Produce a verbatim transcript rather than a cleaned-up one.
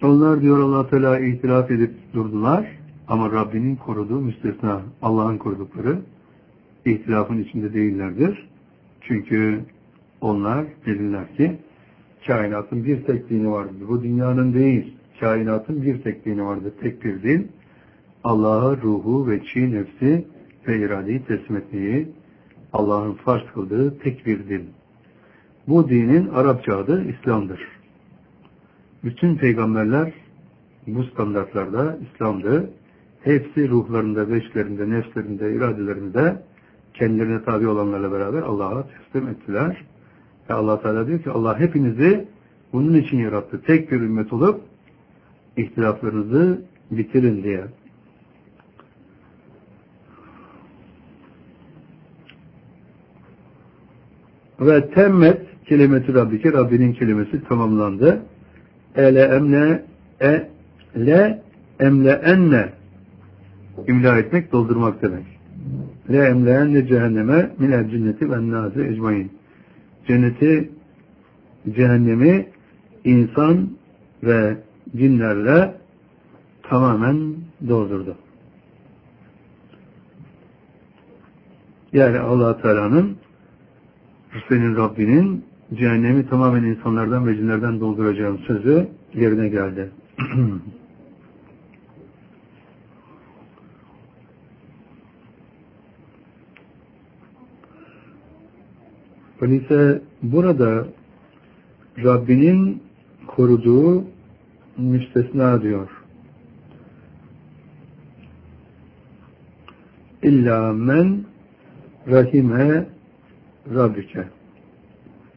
Onlar diyor Allah Teala itiraf edip durdular ama Rabbinin koruduğu müstesna, Allah'ın korudukları ihtilafın içinde değillerdir. Çünkü onlar bilirler ki kainatın bir tek dini vardır. Bu dünyanın değil, kainatın bir tek dini vardır. Tek bir din. Allah'a ruhu ve çiğ nefsi ve iradeyi teslim etmeyi Allah'ın farz kıldığı tek bir din. Bu dinin Arapça adı İslam'dır. Bütün peygamberler bu standartlarda İslam'dı. Hepsi ruhlarında, beşlerinde, nefslerinde, iradelerinde kendilerine tabi olanlarla beraber Allah'a teslim ettiler. Ve Allah Teala diyor ki Allah hepinizi bunun için yarattı. Tek bir ümmet olup ihtilaflarınızı bitirin diye. Ve temmet kelimeti Rabbike, Rabbinin kelimesi tamamlandı. Ele emle e le emle enne imla etmek, doldurmak demek. Le emle enne cehenneme minel cinneti ve nâzi ecmaîn. Cenneti, cehennemi insan ve cinlerle tamamen doldurdu. Yani Allah Teala'nın, senin Rabbinin cehennemi tamamen insanlardan ve cinlerden dolduracağım sözü yerine geldi. Öyleyse burada Rabbinin koruduğu müstesna diyor. İlla men rahime Rabbike.